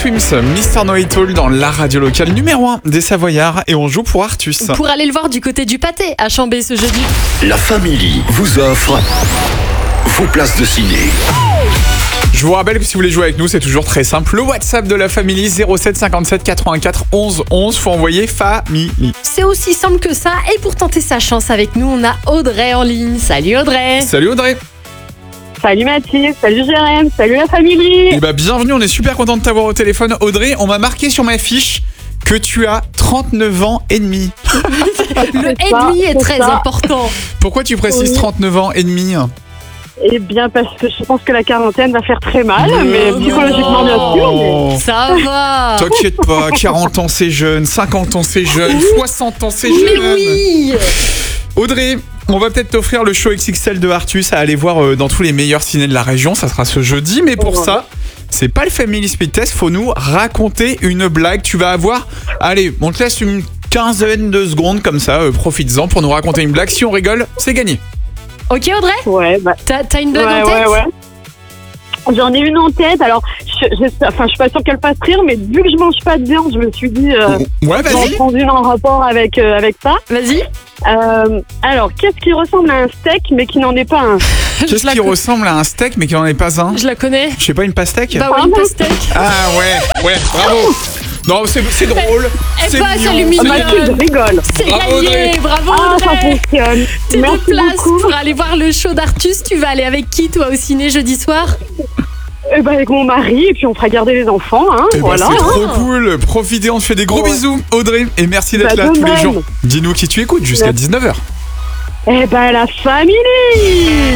Swims, Mr. Know-It-All dans la radio locale numéro 1 des Savoyards et on joue pour Artus. Pour aller le voir du côté du pâté à Chambé ce jeudi. La Family vous offre vos places de ciné. Je vous rappelle que si vous voulez jouer avec nous, c'est toujours très simple. Le WhatsApp de la Family 07 57 84 11 11. Faut envoyer Family. C'est aussi simple que ça. Et pour tenter sa chance avec nous, on a Audrey en ligne. Salut Audrey. Salut Audrey. Salut Mathilde, salut Jérém, salut la famille. Et bienvenue, on est super content de t'avoir au téléphone. Audrey, on m'a marqué sur ma fiche que tu as 39 ans et demi. Le et demi est très important. Pourquoi tu précises 39 ans et demi ? Eh bien parce que je pense que la quarantaine va faire très mal, mais psychologiquement bien sûr. Mais... Ça va. T'inquiète pas, 40 ans c'est jeune, 50 ans c'est jeune, 60 ans c'est jeune. Mais oui. Audrey, on va peut-être t'offrir le show XXL de Artus à aller voir dans tous les meilleurs ciné de la région. Ça sera ce jeudi, mais pour ça, c'est pas le Family Speed Test. Faut nous raconter une blague. Tu vas avoir, allez, on te laisse une quinzaine de secondes comme ça. Profites-en pour nous raconter une blague. Si on rigole, c'est gagné. Ok Audrey. Ouais, T'as une blague en tête? Ouais. J'en ai une en tête. Alors, je suis pas sûre qu'elle fasse rire, mais vu que je mange pas de viande, je me suis dit. Ouais, j'en vas-y. prends une en rapport avec ça. Vas-y. Alors, qu'est-ce qui ressemble à un steak mais qui n'en est pas un? Qu'est-ce qui ressemble à un steak mais qui n'en est pas un? Je la connais. Je sais pas, une pastèque? Bah ouais, une pastèque. Ah ouais, bravo. Non, c'est drôle. C'est passe à mignon. l'humiliation. Mathilde rigole. C'est Bravo, gagné. Audrey. Bravo Ah, ça Audrey. fonctionne. Tes deux Merci places beaucoup. pour aller voir le show d'Artus. Tu vas aller avec qui toi au ciné jeudi soir? Avec mon mari, et puis on fera garder les enfants, hein. Eh ben, Voilà. c'est trop cool. Profitez, on te fait des gros Ouais. bisous, Audrey. Et merci d'être Bah, là de tous les même. jours. Dis-nous qui tu écoutes jusqu'à 19h. Eh ben, la famille.